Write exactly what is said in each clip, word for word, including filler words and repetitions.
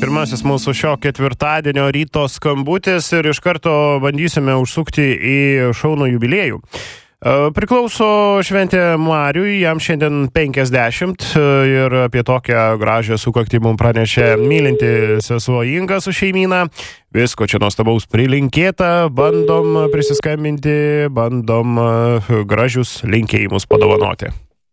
pirmasis mūsų šio ketvirtadienio ryto skambutis ir iš karto bandysime užsukti į šaunų jubiliejų. Priklauso šventė Mariui, jam šiandien penkiasdešimt ir apie tokią gražią sukaktį mums pranešė mylinti sesuo Inga su šeimyna. Visko čia nuostabaus prilinkėta, bandom prisiskambinti, bandom gražius linkėjimus padovanoti.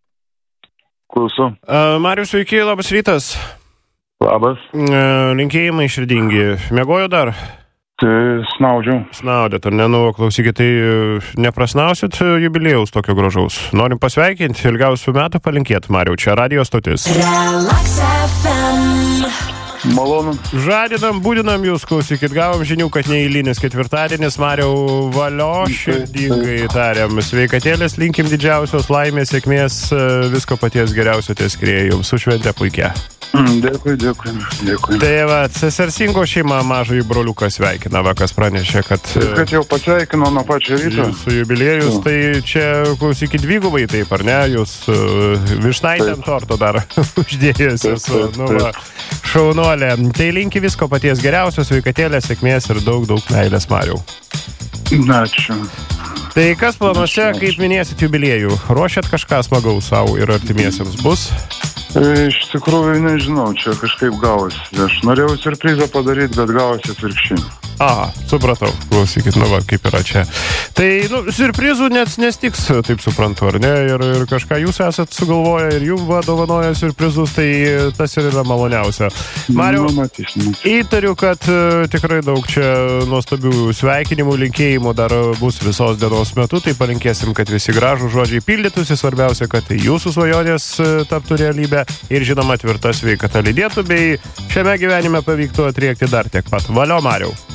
Klausu. Marius, sveiki, labas rytas. Labas. Linkėjimai širdingi. Miegojo dar? Tai snaudžiau. Snaudėt, ar ne? Nu, klausykit, tai neprasnausit jubiliejaus tokio gražaus. Norim pasveikinti, ilgiausių metų palinkėt, Mariau. Čia radijo stotis. Relax F M. Malonu. Žadinam, būdinam jūs, klausykit. Gavom žinių, kad neįlinis ketvirtadienis. Mariau, valio, širdingai tariam. Sveikatėlės, linkim didžiausios laimės, sėkmės, visko paties geriausio ties skrieja jums. Su švente puikia. Dėkui, dėkui, dėkui. Tai va, sesersingo šeima mažąjį broliuką sveikina, va, kas pranešė, kad... Kad jau pasveikino nuo pačio ryto. Su jubiliejus, tai čia, klausykit, dvigubai taip, ar ne? Jūs uh, višnaitę ant torto dar uždėjęs esu, nu va, šaunuolė. Tai linki visko paties geriausio, sveikatėlės, sėkmės ir daug, daug meilės, Mariau. Ačiū. Tai kas planuose, kaip minėsit jubiliejų? Ruošiat kažką smagaus savo ir artimiesiems bus? Iš tikrųjų nežinau, čia kažkaip gavosi. Aš norėjau siurprizą padaryti, bet gavosi atvirkščiai. Aha, supratau, klausykit, nu va, kaip yra čia. Tai, nu, siurprizų net nestiks, taip suprantu, ar ne? Ir, ir kažką jūs esat sugalvoję ir jum va dovanoja siurprizus, tai tas ir yra maloniausia. Mariau, nu, matysime. Įtariu, kad uh, tikrai daug čia nuostabių sveikinimų, linkėjimų dar bus visos dienos metu, tai palinkėsim, kad visi gražų žodžiai pildytųsi, svarbiausia, kad jūsų svajonės uh, taptų realybę ir, žinoma, tvirta sveikata lydėtų, bei šiame gyvenime pavyktų atriekti dar tiek pat. Valio, Mariau.